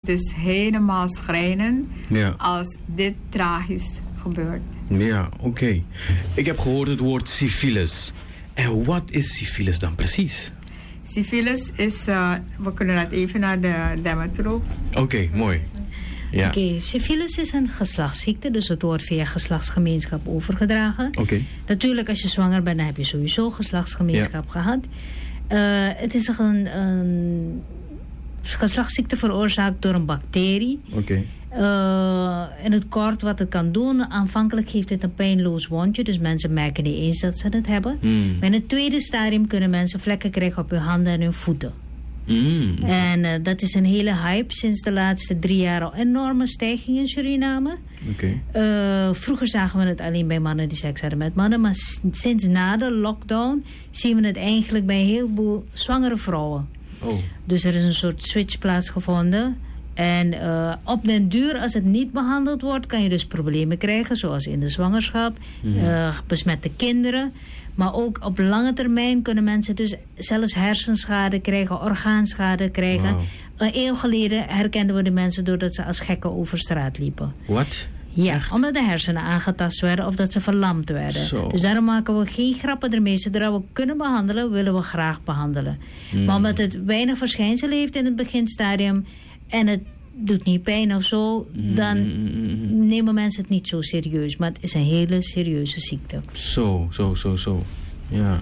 is helemaal schrijnend als dit tragisch gebeurt. Ja, oké. Ik heb gehoord het woord syfilis. En wat is syfilis dan precies? Syfilis is, we kunnen dat even naar de dermatoloog. Oké, mooi. Ja. Oké, syfilis is een geslachtsziekte, dus het wordt via geslachtsgemeenschap overgedragen. Oké. Natuurlijk, als je zwanger bent, dan heb je sowieso geslachtsgemeenschap gehad. Het is een geslachtsziekte veroorzaakt door een bacterie. Oké. In het kort wat het kan doen, aanvankelijk geeft het een pijnloos wondje, dus mensen merken niet eens dat ze het hebben. Maar in het tweede stadium kunnen mensen vlekken krijgen op hun handen en hun voeten. En dat is een hele hype sinds de laatste 3 jaar, al enorme stijging in Suriname. Vroeger zagen we het alleen bij mannen die seks hadden met mannen, maar sinds na de lockdown zien we het eigenlijk bij een heleboel zwangere vrouwen. Dus er is een soort switch plaatsgevonden. En op den duur, als het niet behandeld wordt, kan je dus problemen krijgen, zoals in de zwangerschap, besmette kinderen. Maar ook op lange termijn kunnen mensen dus zelfs hersenschade krijgen, orgaanschade krijgen. Een eeuw geleden herkenden we de mensen doordat ze als gekken over straat liepen. Wat? Ja, echt? Omdat de hersenen aangetast werden of dat ze verlamd werden. Zo. Dus daarom maken we geen grappen ermee. Zodra we kunnen behandelen, willen we graag behandelen. Maar omdat het weinig verschijnselen heeft in het beginstadium en het doet niet pijn of zo, dan nemen mensen het niet zo serieus. Maar het is een hele serieuze ziekte. Zo. Ja.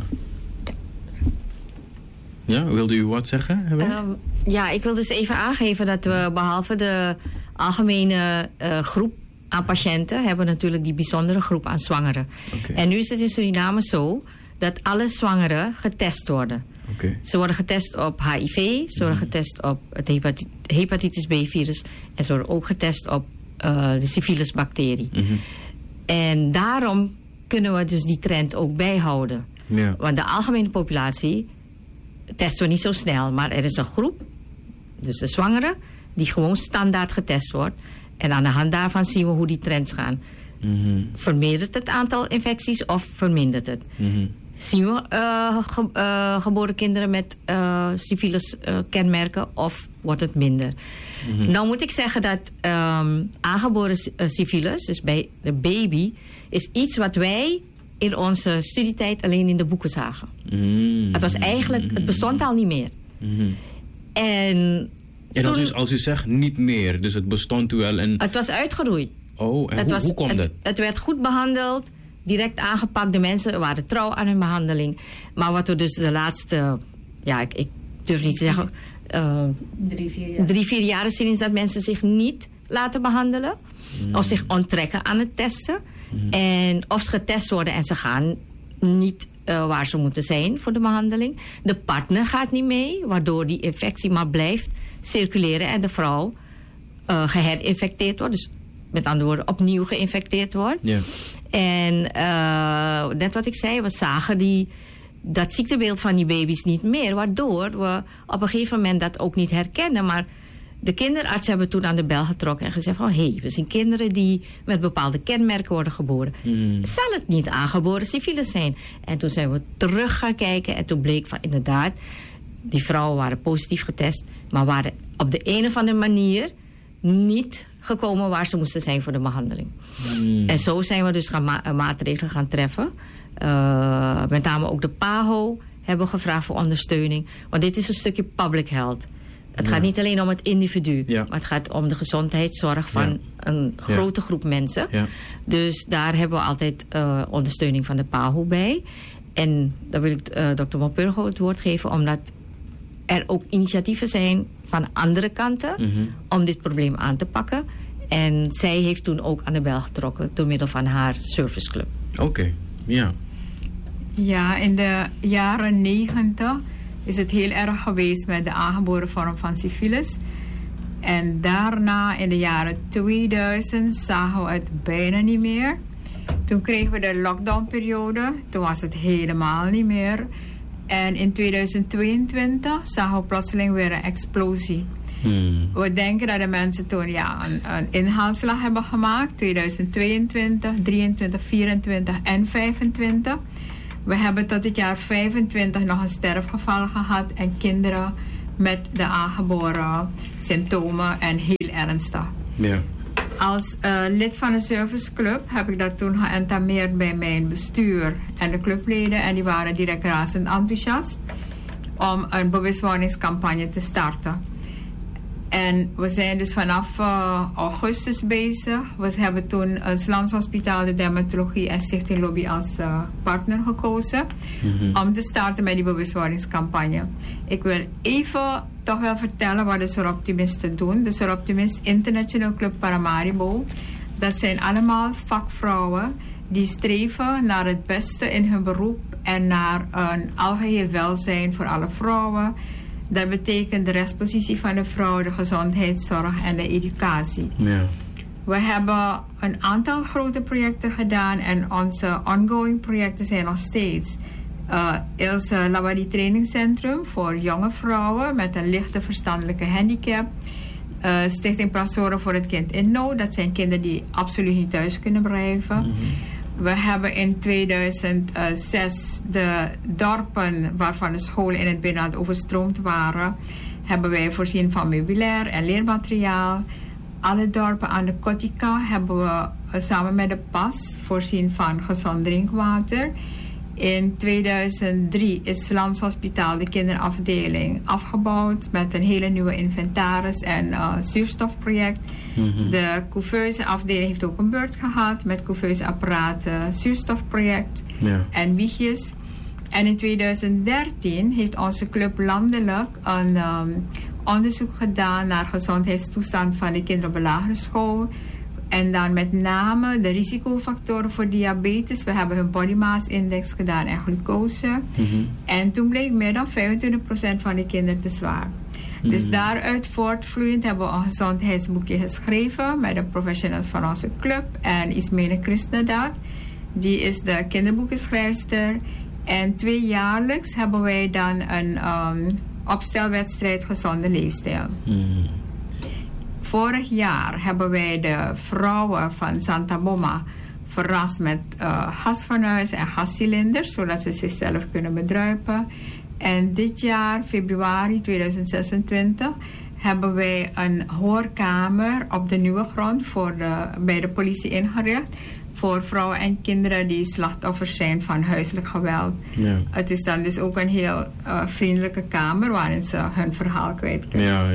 Ja, wilde u wat zeggen? Ja, ik wil dus even aangeven dat we behalve de algemene groep aan patiënten, hebben we natuurlijk die bijzondere groep aan zwangeren. En nu is het in Suriname zo dat alle zwangeren getest worden. Ze worden getest op HIV, ze worden getest op het hepatitis B-virus en ze worden ook getest op de syfilisbacterie. En daarom kunnen we dus die trend ook bijhouden. Ja. Want de algemene populatie testen we niet zo snel, maar er is een groep, dus de zwangeren, die gewoon standaard getest wordt. En aan de hand daarvan zien we hoe die trends gaan. Vermeerdert het aantal infecties of vermindert het? Zien we geboren kinderen met syfilis kenmerken of wordt het minder? Nou moet ik zeggen dat aangeboren syfilis, dus bij de baby, is iets wat wij in onze studietijd alleen in de boeken zagen. Het was eigenlijk, het bestond al niet meer. En als u zegt niet meer, dus het bestond u wel en... Het was uitgeroeid. Oh, en hoe komt dat? Het werd goed behandeld, direct aangepakt. De mensen waren trouw aan hun behandeling. Maar wat we dus de laatste, ja, ik durf niet te zeggen, 3-4 jaar zien is dat mensen zich niet laten behandelen. Of zich onttrekken aan het testen. En of ze getest worden en ze gaan niet waar ze moeten zijn voor de behandeling. De partner gaat niet mee, waardoor die infectie maar blijft circuleren en de vrouw geherinfecteerd wordt. Dus met andere woorden opnieuw geïnfecteerd wordt. Yeah. En net wat ik zei, we zagen dat ziektebeeld van die baby's niet meer. Waardoor we op een gegeven moment dat ook niet herkennen. Maar de kinderartsen hebben toen aan de bel getrokken en gezegd van... hé, we zien kinderen die met bepaalde kenmerken worden geboren. Zal het niet aangeboren syfilis zijn? En toen zijn we terug gaan kijken en toen bleek van inderdaad... die vrouwen waren positief getest, maar waren op de een of andere manier niet gekomen waar ze moesten zijn voor de behandeling. En zo zijn we dus maatregelen gaan treffen. Met name ook de PAHO hebben gevraagd voor ondersteuning. Want dit is een stukje public health. Het gaat niet alleen om het individu, maar het gaat om de gezondheidszorg van een grote groep mensen. Ja. Dus daar hebben we altijd ondersteuning van de PAHO bij. En dan wil ik dokter Walpurgo het woord geven, omdat er ook initiatieven zijn van andere kanten om dit probleem aan te pakken. En zij heeft toen ook aan de bel getrokken door middel van haar serviceclub. Oké, ja. Ja, in de jaren 90 is het heel erg geweest met de aangeboren vorm van syfilis. En daarna in de jaren 2000 zagen we het bijna niet meer. Toen kregen we de lockdownperiode. Toen was het helemaal niet meer. En in 2022 zagen we plotseling weer een explosie. We denken dat de mensen toen een inhaalslag hebben gemaakt. 2022, 23, 24 en 25. We hebben tot het jaar 25 nog een sterfgeval gehad. En kinderen met de aangeboren symptomen en heel ernstig. Ja. Als lid van een serviceclub heb ik dat toen geëntameerd bij mijn bestuur en de clubleden. En die waren direct razend enthousiast om een bewustwordingscampagne te starten. En we zijn dus vanaf augustus bezig. We hebben toen het Landshospitaal de Dermatologie en Stichting Lobby als partner gekozen. Om te starten met die bewustwordingscampagne. Ik wil even toch wel vertellen wat de Soroptimisten doen. De Soroptimist International Club Paramaribo. Dat zijn allemaal vakvrouwen die streven naar het beste in hun beroep en naar een algeheel welzijn voor alle vrouwen. Dat betekent de rechtspositie van de vrouw, de gezondheidszorg en de educatie. Ja. We hebben een aantal grote projecten gedaan en onze ongoing projecten zijn nog steeds. Ilse Lawadi Trainingcentrum voor jonge vrouwen met een lichte verstandelijke handicap. Stichting Prazoren voor het kind in nood. Dat zijn kinderen die absoluut niet thuis kunnen blijven. We hebben in 2006 de dorpen waarvan de scholen in het binnenland overstroomd waren, hebben wij voorzien van meubilair en leermateriaal. Alle dorpen aan de Kotika hebben we samen met de PAS voorzien van gezond drinkwater. In 2003 is het Landshospitaal de kinderafdeling afgebouwd met een hele nieuwe inventaris en zuurstofproject. De couveuse afdeling heeft ook een beurt gehad met couveuseapparaten, zuurstofproject en wiegjes. En in 2013 heeft onze club landelijk een onderzoek gedaan naar de gezondheidstoestand van de kinderen op de lagere school. En dan met name de risicofactoren voor diabetes. We hebben hun body mass index gedaan en glucose. En toen bleek meer dan 25% van de kinderen te zwaar. Dus daaruit voortvloeiend hebben we een gezondheidsboekje geschreven met de professionals van onze club. En Ismene Krishnadat, die is de kinderboekenschrijfster. En 2 jaarlijks hebben wij dan een opstelwedstrijd gezonde leefstijl. Vorig jaar hebben wij de vrouwen van Santa Boma verrast met gasfornuis en gascilinders, zodat ze zichzelf kunnen bedruipen. En dit jaar, februari 2026, hebben wij een hoorkamer op de nieuwe grond bij de politie ingericht voor vrouwen en kinderen die slachtoffers zijn van huiselijk geweld. Ja. Het is dan dus ook een heel vriendelijke kamer waarin ze hun verhaal kwijt kunnen. Ja.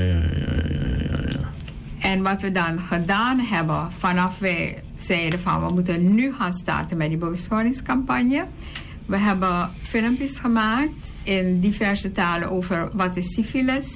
En wat we dan gedaan hebben, vanaf wij zeiden van we moeten nu gaan starten met die bewustwordingscampagne. We hebben filmpjes gemaakt in diverse talen over wat is syfilis.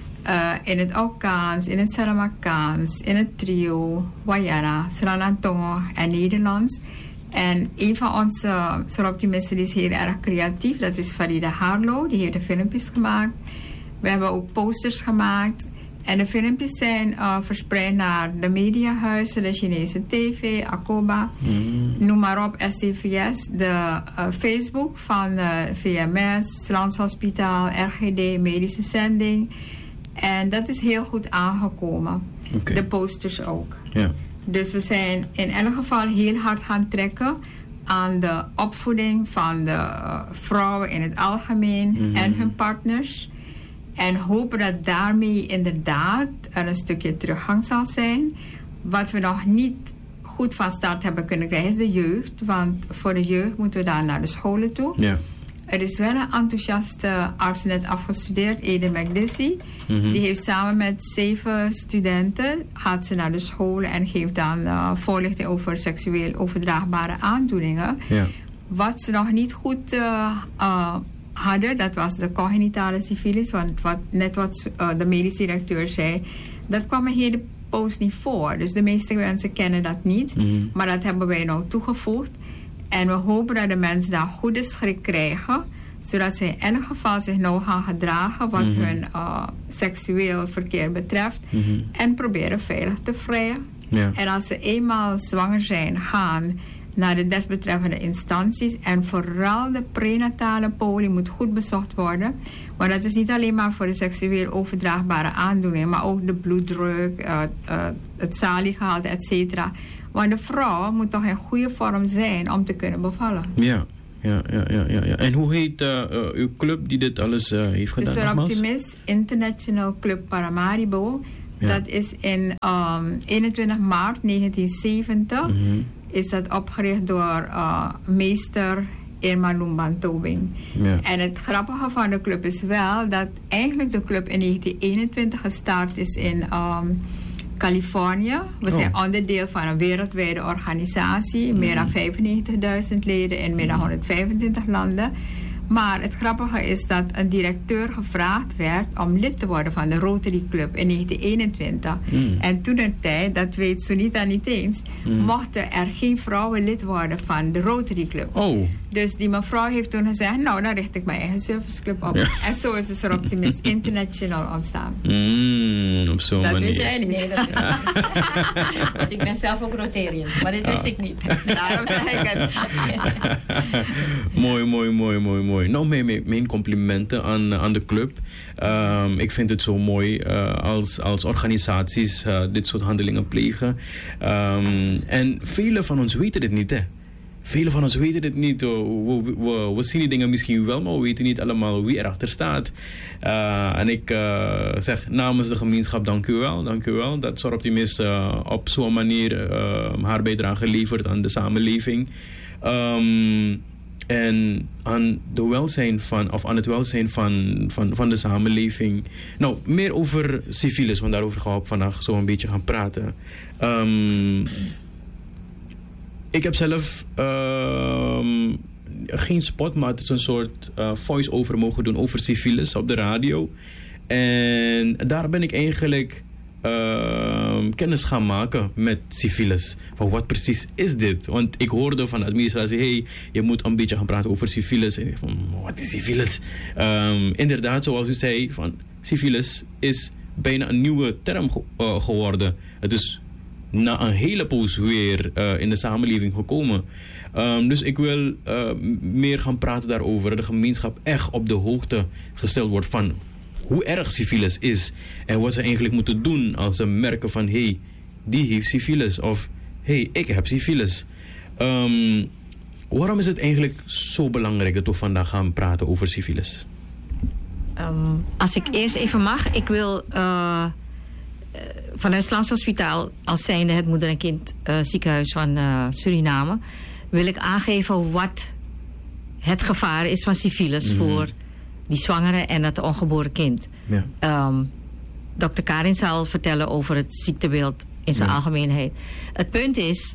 In het Aukaans, in het Saramakaans, in het Trio, Wayana, Sralantongo en Nederlands. En een van onze Soroptimisten die is heel erg creatief, dat is Farida Harlo, die heeft de filmpjes gemaakt. We hebben ook posters gemaakt. En de filmpjes zijn verspreid naar de mediahuizen, de Chinese TV, Akoba, noem maar op, STVS, de Facebook van VMS, Landshospitaal, RGD, Medische Zending. En dat is heel goed aangekomen. Okay. De posters ook. Ja. Dus we zijn in elk geval heel hard gaan trekken aan de opvoeding van de vrouwen in het algemeen en hun partners. En hopen dat daarmee inderdaad een stukje teruggang zal zijn. Wat we nog niet goed van start hebben kunnen krijgen is de jeugd. Want voor de jeugd moeten we daar naar de scholen toe. Ja. Er is wel een enthousiaste arts net afgestudeerd, Eden McDissy. Die heeft samen met 7 studenten, gaat ze naar de scholen en geeft dan voorlichting over seksueel overdraagbare aandoeningen. Ja. Wat ze nog niet goed hadden, dat was de congenitale syfilis, want wat de medisch directeur zei, dat kwam een hele poos niet voor. Dus de meeste mensen kennen dat niet, maar dat hebben wij nou toegevoegd. En we hopen dat de mensen daar goede schrik krijgen, zodat ze in elk geval zich nou gaan gedragen wat hun seksueel verkeer betreft en proberen veilig te vrijen. Ja. En als ze eenmaal zwanger zijn, gaan naar de desbetreffende instanties. En vooral de prenatale poli moet goed bezocht worden. Want dat is niet alleen maar voor de seksueel overdraagbare aandoeningen, maar ook de bloeddruk, het saliegehalte, etc. Want de vrouw moet toch in goede vorm zijn om te kunnen bevallen. Ja. Ja. En hoe heet uw club die dit alles heeft gedaan? De Soroptimist International Club Paramaribo. Ja. Dat is in 21 maart 1970 is dat opgericht door meester Irma Lumban Tobing. Ja. En het grappige van de club is wel dat eigenlijk de club in 1921 gestart is in Californië. We zijn onderdeel van een wereldwijde organisatie. Meer dan 95.000 leden in meer dan 125 landen. Maar het grappige is dat een directeur gevraagd werd om lid te worden van de Rotary Club in 1921. En toen een tijd, dat weet Sunita niet eens, mochten er geen vrouwen lid worden van de Rotary Club. Oh. Dus die mevrouw heeft toen gezegd, nou dan richt ik mijn eigen serviceclub op. Ja. En zo is de Soroptimist International ontstaan. Op zo'n manier. Dat wist jij niet. Nee, dat wist ik niet. Want ik ben zelf ook Rotarian, maar dit wist ik niet. Daarom zeg ik het. Mooi. Nou, mijn complimenten aan de club. Ik vind het zo mooi als organisaties dit soort handelingen plegen. En velen van ons weten dit niet, hè. Velen van ons weten dit niet. We zien die dingen misschien wel, maar we weten niet allemaal wie erachter staat. En ik zeg namens de gemeenschap dank u wel. Dat Soroptimist op zo'n manier haar bijdrage levert aan de samenleving. En aan het welzijn van de samenleving. Nou, meer over syfilis, want daarover gaan we vandaag zo een beetje gaan praten. Ik heb zelf geen spot, maar het is een soort voice-over mogen doen over syfilis op de radio. En daar ben ik eigenlijk kennis gaan maken met syfilis. Van wat precies is dit? Want ik hoorde van de administratie, hey, je moet een beetje gaan praten over syfilis. En ik van, wat is syfilis? Inderdaad, zoals u zei, van syfilis is bijna een nieuwe term geworden. Het is na een hele poos weer in de samenleving gekomen. Dus ik wil meer gaan praten daarover. De gemeenschap echt op de hoogte gesteld wordt van hoe erg syfilis is. En wat ze eigenlijk moeten doen als ze merken van hey, die heeft syfilis. Of hey, ik heb syfilis. Waarom is het eigenlijk zo belangrijk dat we vandaag gaan praten over syfilis? Als ik eerst even mag, ik wil vanuit het Landshospitaal, als zijnde het moeder- en kind ziekenhuis van Suriname, wil ik aangeven wat het gevaar is van syfilis voor die zwangere en het ongeboren kind. Ja. Dr. Karin zal vertellen over het ziektebeeld in zijn algemeenheid. Het punt is,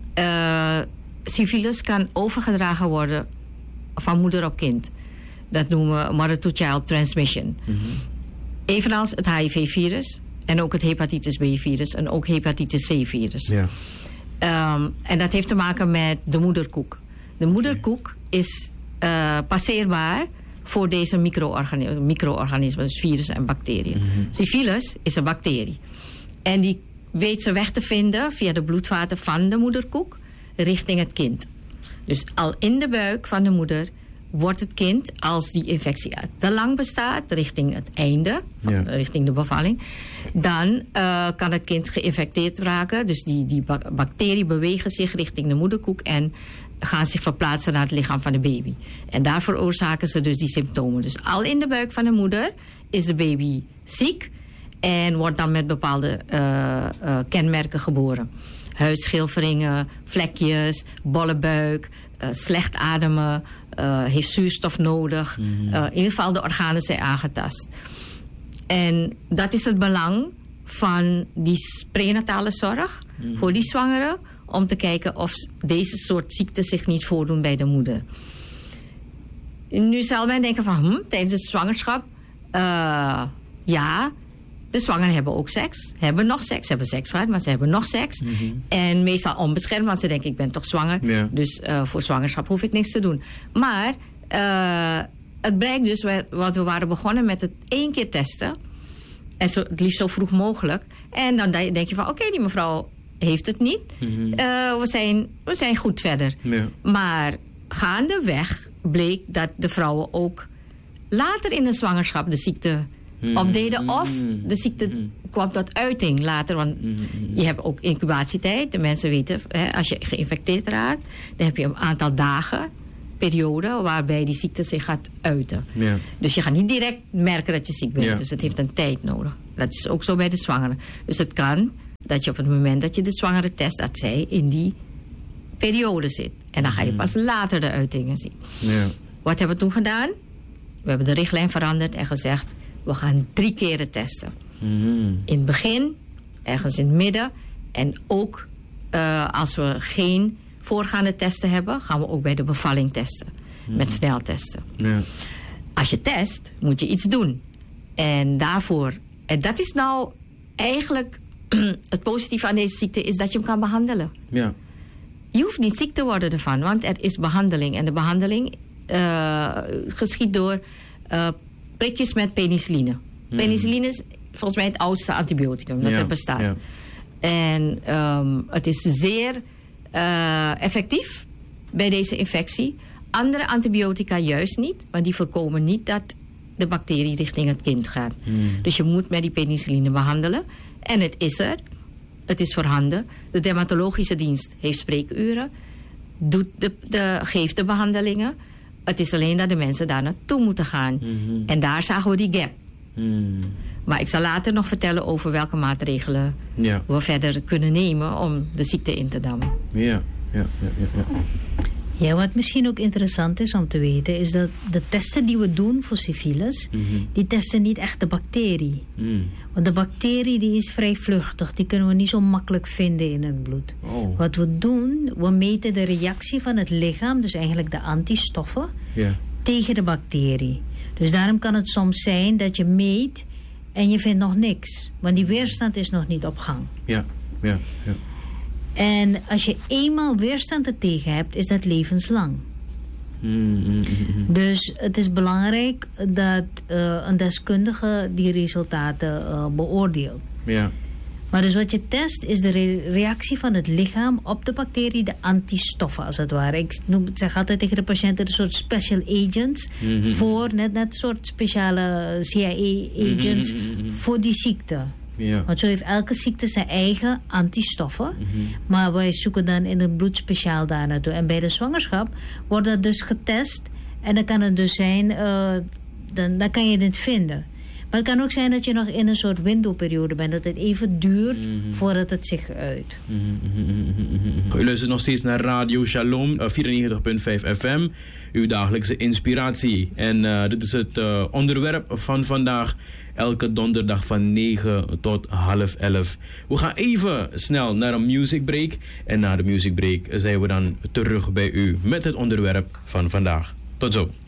syfilis kan overgedragen worden van moeder op kind. Dat noemen we mother-to-child transmission. Evenals het HIV-virus en ook het hepatitis B-virus en ook hepatitis C-virus. Ja. En dat heeft te maken met de moederkoek. De moederkoek is passeerbaar voor deze micro-organismen, dus virussen en bacteriën. Syfilis is een bacterie. En die weet ze weg te vinden via de bloedvaten van de moederkoek richting het kind. Dus al in de buik van de moeder wordt het kind, als die infectie te lang bestaat, richting het einde, richting de bevalling, dan kan het kind geïnfecteerd raken. Dus die bacteriën bewegen zich richting de moederkoek en gaan zich verplaatsen naar het lichaam van de baby. En daar veroorzaken ze dus die symptomen. Dus al in de buik van de moeder is de baby ziek en wordt dan met bepaalde kenmerken geboren. Huidschilferingen, vlekjes, bolle buik, slecht ademen, heeft zuurstof nodig. In ieder geval de organen zijn aangetast. En dat is het belang van die prenatale zorg voor die zwangere, om te kijken of deze soort ziekten zich niet voordoen bij de moeder. Nu zal men denken van, tijdens de zwangerschap, ja, de zwangeren hebben ook seks, hebben seks gehad, maar ze hebben nog seks. En meestal onbeschermd, want ze denken, ik ben toch zwanger. Ja. Dus voor zwangerschap hoef ik niks te doen. Maar het blijkt dus, want we waren begonnen met het 1 keer testen. En het liefst zo vroeg mogelijk. En dan denk je van, oké, die mevrouw heeft het niet. We zijn goed verder. Ja. Maar gaandeweg bleek dat de vrouwen ook later in de zwangerschap de ziekte opdeden. Of de ziekte kwam tot uiting later. Want je hebt ook incubatietijd. De mensen weten, als je geïnfecteerd raakt, dan heb je een aantal dagen periode waarbij die ziekte zich gaat uiten. Ja. Dus je gaat niet direct merken dat je ziek bent. Ja. Dus het heeft een tijd nodig. Dat is ook zo bij de zwangere. Dus het kan dat je op het moment dat je de zwangere test, dat zij in die periode zit. En dan ga je pas later de uitingen zien. Ja. Wat hebben we toen gedaan? We hebben de richtlijn veranderd en gezegd, we gaan 3 keren testen. In het begin, ergens in het midden. En ook als we geen voorgaande testen hebben, gaan we ook bij de bevalling testen. Met sneltesten. Ja. Als je test, moet je iets doen. En daarvoor, en dat is nou eigenlijk het positieve aan deze ziekte, is dat je hem kan behandelen. Ja. Je hoeft niet ziek te worden ervan, want er is behandeling. En de behandeling geschiet door prikjes met penicilline. Penicilline is volgens mij het oudste antibioticum dat er bestaat. Ja. En het is zeer effectief bij deze infectie. Andere antibiotica juist niet, want die voorkomen niet dat de bacterie richting het kind gaat. Dus je moet met die penicilline behandelen. En het is er. Het is voorhanden. De dermatologische dienst heeft spreekuren. Geeft de behandelingen. Het is alleen dat de mensen daar naartoe moeten gaan. En daar zagen we die gap. Maar ik zal later nog vertellen over welke maatregelen we verder kunnen nemen om de ziekte in te dammen. Ja, wat misschien ook interessant is om te weten, is dat de testen die we doen voor syfilis, die testen niet echt de bacterie. Want de bacterie die is vrij vluchtig, die kunnen we niet zo makkelijk vinden in het bloed. Oh. Wat we doen, we meten de reactie van het lichaam, dus eigenlijk de antistoffen, tegen de bacterie. Dus daarom kan het soms zijn dat je meet en je vindt nog niks. Want die weerstand is nog niet op gang. Ja. En als je eenmaal weerstand er tegen hebt, is dat levenslang. Dus het is belangrijk dat een deskundige die resultaten beoordeelt. Ja. Maar dus wat je test is de reactie van het lichaam op de bacterie, de antistoffen als het ware. Ik zeg altijd tegen de patiënten een soort special agents voor, net soort speciale CIA-agents voor die ziekte. Ja. Want zo heeft elke ziekte zijn eigen antistoffen. Maar wij zoeken dan in het bloed speciaal daar naartoe. En bij de zwangerschap wordt dat dus getest. En dan kan het dus zijn, dan kan je het vinden. Maar het kan ook zijn dat je nog in een soort windowperiode bent. Dat het even duurt voordat het zich uit. U luistert nog steeds naar Radio Shalom 94.5 FM. Uw dagelijkse inspiratie. En dit is het onderwerp van vandaag. Elke donderdag van 9 tot half 11. We gaan even snel naar een music break. En na de music break zijn we dan terug bij u met het onderwerp van vandaag. Tot zo.